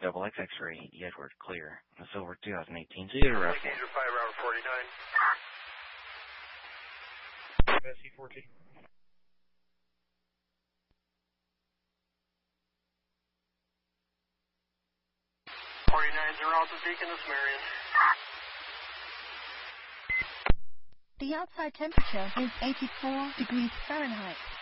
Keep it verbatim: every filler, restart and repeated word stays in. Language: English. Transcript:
double X X-ray, Edward, clear. Silver two thousand eighteen, Zero Raptor. Danger five, Robert forty-nine. S C fourteen. forty-nine, Zero Alpha Beacon, this is Marion. The outside temperature is eighty-four degrees Fahrenheit.